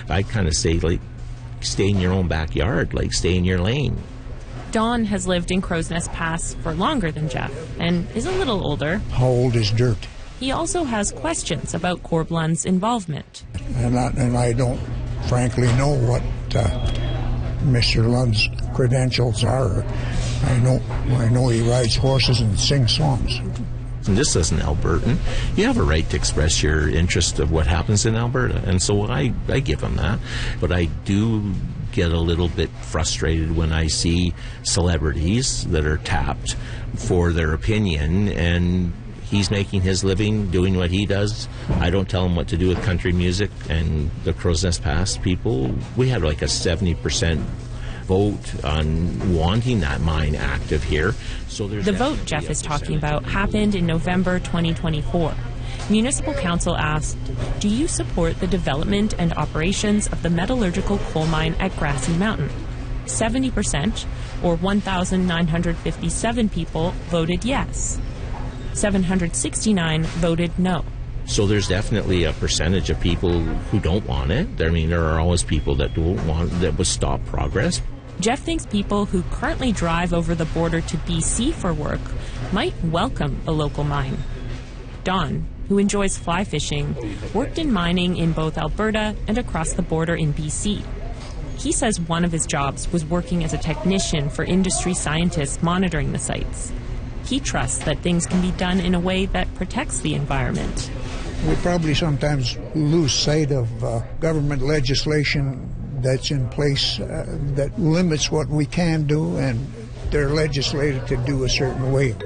I kind of say, like, stay in your own backyard, like, stay in your lane. Don has lived in Crowsnest Pass for longer than Jeff and is a little older. How old is dirt? He also has questions about Corb Lund's involvement. And I don't frankly know what Mr. Lund's credentials are. I know he rides horses and sings songs. And just as an Albertan, you have a right to express your interest of what happens in Alberta. And so I give him that. But I do get a little bit frustrated when I see celebrities that are tapped for their opinion, and he's making his living doing what he does. I don't tell him what to do with country music. And the Crowsnest Pass people, we had like a 70% vote on wanting that mine active here. So the vote Jeff is talking about happened in November 2024. Municipal Council asked, do you support the development and operations of the metallurgical coal mine at Grassy Mountain? 70%, or 1,957 people, voted yes. 769 voted no. So there's definitely a percentage of people who don't want it. I mean, there are always people that don't want, that would stop progress. Jeff thinks people who currently drive over the border to BC for work might welcome a local mine. Don, who enjoys fly fishing, worked in mining in both Alberta and across the border in BC. He says one of his jobs was working as a technician for industry scientists monitoring the sites. He trusts that things can be done in a way that protects the environment. We probably sometimes lose sight of government legislation that's in place that limits what we can do, and they're legislated to do a certain way.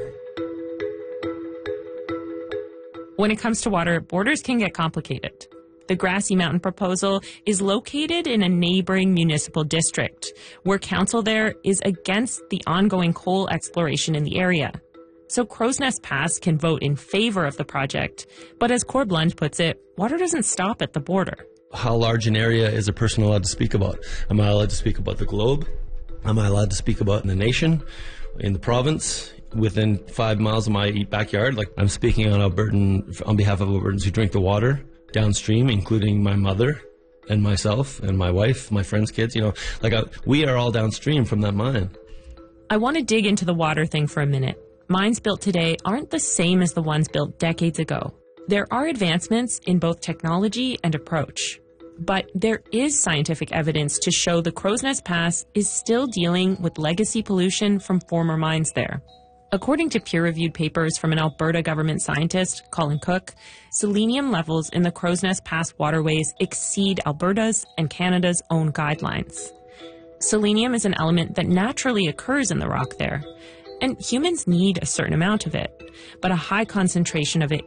When it comes to water, borders can get complicated. The Grassy Mountain proposal is located in a neighboring municipal district, where council there is against the ongoing coal exploration in the area. So Crowsnest Pass can vote in favor of the project, but as Corb Lund puts it, water doesn't stop at the border. How large an area is a person allowed to speak about? Am I allowed to speak about the globe? Am I allowed to speak about the nation, in the province, within 5 miles of my backyard? Like, I'm speaking on behalf of Albertans who drink the water downstream, including my mother and myself and my wife, my friends' kids. We are all downstream from that mine. I want to dig into the water thing for a minute. Mines built today aren't the same as the ones built decades ago. There are advancements in both technology and approach. But there is scientific evidence to show the Crowsnest Pass is still dealing with legacy pollution from former mines there. According to peer-reviewed papers from an Alberta government scientist, Colin Cook, selenium levels in the Crowsnest Pass waterways exceed Alberta's and Canada's own guidelines. Selenium is an element that naturally occurs in the rock there, and humans need a certain amount of it, but a high concentration of it